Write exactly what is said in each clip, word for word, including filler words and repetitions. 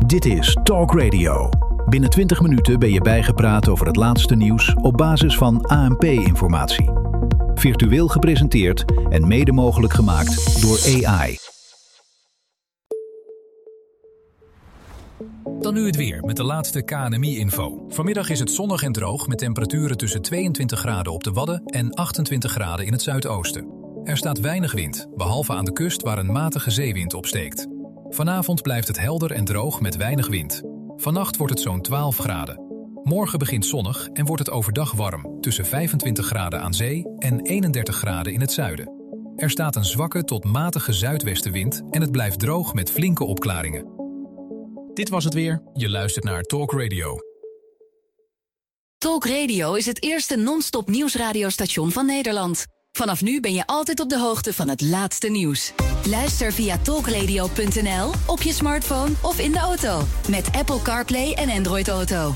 Dit is Talk Radio. Binnen twintig minuten ben je bijgepraat over het laatste nieuws op basis van A N P-informatie. Virtueel gepresenteerd en mede mogelijk gemaakt door A I. Dan nu het weer met de laatste K N M I-info. Vanmiddag is het zonnig en droog met temperaturen tussen tweeëntwintig graden op de Wadden en achtentwintig graden in het zuidoosten. Er staat weinig wind, behalve aan de kust waar een matige zeewind opsteekt. Vanavond blijft het helder en droog met weinig wind. Vannacht wordt het zo'n twaalf graden. Morgen begint zonnig en wordt het overdag warm, tussen vijfentwintig graden aan zee en eenendertig graden in het zuiden. Er staat een zwakke tot matige zuidwestenwind en het blijft droog met flinke opklaringen. Dit was het weer. Je luistert naar Talk Radio. Talk Radio is het eerste non-stop nieuwsradiostation van Nederland. Vanaf nu ben je altijd op de hoogte van het laatste nieuws. Luister via talkradio punt n l, op je smartphone of in de auto. Met Apple CarPlay en Android Auto.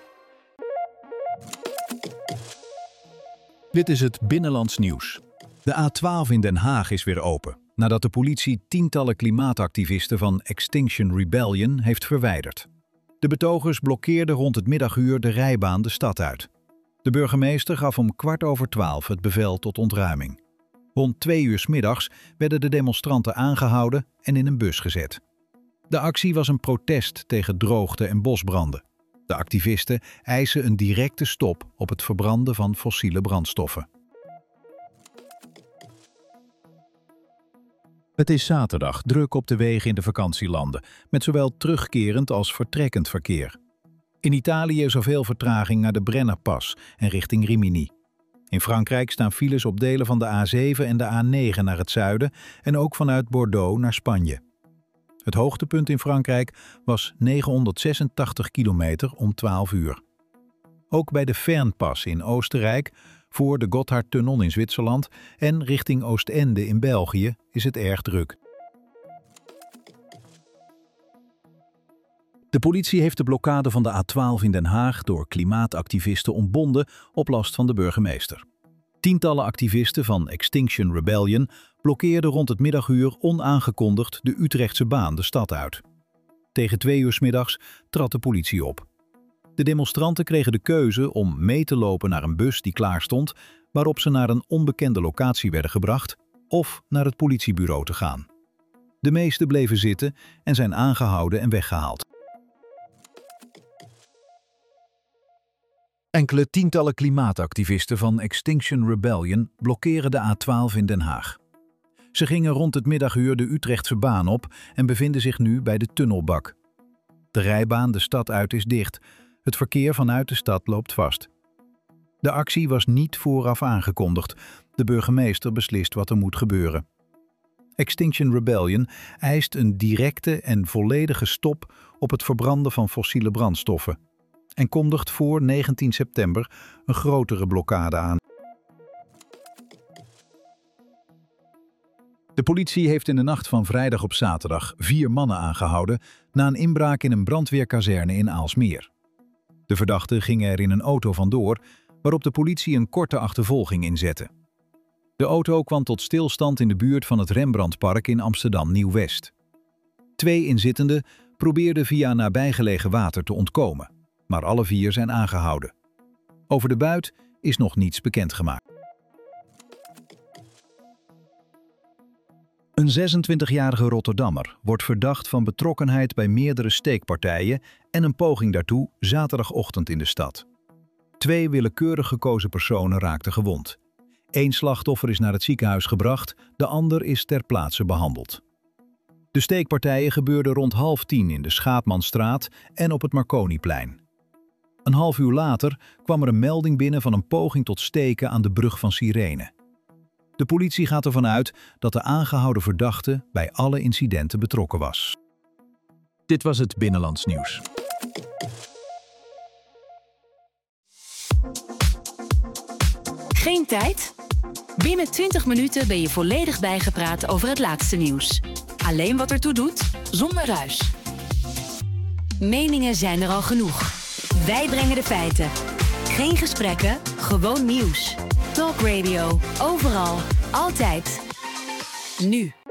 Dit is het Binnenlands nieuws. De A twaalf in Den Haag is weer open, nadat de politie tientallen klimaatactivisten van Extinction Rebellion heeft verwijderd. De betogers blokkeerden rond het middaguur de rijbaan de stad uit. De burgemeester gaf om kwart over twaalf het bevel tot ontruiming. Rond twee uur 's middags werden de demonstranten aangehouden en in een bus gezet. De actie was een protest tegen droogte en bosbranden. De activisten eisen een directe stop op het verbranden van fossiele brandstoffen. Het is zaterdag, druk op de wegen in de vakantielanden, met zowel terugkerend als vertrekkend verkeer. In Italië is er veel vertraging naar de Brennerpas en richting Rimini. In Frankrijk staan files op delen van de A zeven en de A negen naar het zuiden en ook vanuit Bordeaux naar Spanje. Het hoogtepunt in Frankrijk was negenhonderdzesentachtig kilometer om twaalf uur. Ook bij de Fernpas in Oostenrijk, voor de Gotthardtunnel in Zwitserland en richting Oostende in België is het erg druk. De politie heeft de blokkade van de A twaalf in Den Haag door klimaatactivisten ontbonden op last van de burgemeester. Tientallen activisten van Extinction Rebellion blokkeerden rond het middaguur onaangekondigd de Utrechtse baan de stad uit. Tegen twee uur 's middags trad de politie op. De demonstranten kregen de keuze om mee te lopen naar een bus die klaar stond, waarop ze naar een onbekende locatie werden gebracht, of naar het politiebureau te gaan. De meesten bleven zitten en zijn aangehouden en weggehaald. Enkele tientallen klimaatactivisten van Extinction Rebellion blokkeren de A twaalf in Den Haag. Ze gingen rond het middaguur de Utrechtse baan op en bevinden zich nu bij de tunnelbak. De rijbaan de stad uit is dicht. Het verkeer vanuit de stad loopt vast. De actie was niet vooraf aangekondigd. De burgemeester beslist wat er moet gebeuren. Extinction Rebellion eist een directe en volledige stop op het verbranden van fossiele brandstoffen en kondigt voor negentien september een grotere blokkade aan. De politie heeft in de nacht van vrijdag op zaterdag vier mannen aangehouden na een inbraak in een brandweerkazerne in Aalsmeer. De verdachten gingen er in een auto vandoor, waarop de politie een korte achtervolging inzette. De auto kwam tot stilstand in de buurt van het Rembrandtpark in Amsterdam Nieuw-West. Twee inzittenden probeerden via nabijgelegen water te ontkomen, maar alle vier zijn aangehouden. Over de buit is nog niets bekendgemaakt. Een zesentwintigjarige Rotterdammer wordt verdacht van betrokkenheid bij meerdere steekpartijen en een poging daartoe zaterdagochtend in de stad. Twee willekeurig gekozen personen raakten gewond. Eén slachtoffer is naar het ziekenhuis gebracht, de ander is ter plaatse behandeld. De steekpartijen gebeurden rond half tien in de Schaapmanstraat en op het Marconiplein. Een half uur later kwam er een melding binnen van een poging tot steken aan de brug van Sirene. De politie gaat ervan uit dat de aangehouden verdachte bij alle incidenten betrokken was. Dit was het Binnenlands nieuws. Geen tijd? Binnen twintig minuten ben je volledig bijgepraat over het laatste nieuws. Alleen wat ertoe doet, zonder ruis. Meningen zijn er al genoeg. Wij brengen de feiten. Geen gesprekken, gewoon nieuws. Talk Radio, overal, altijd. Nu.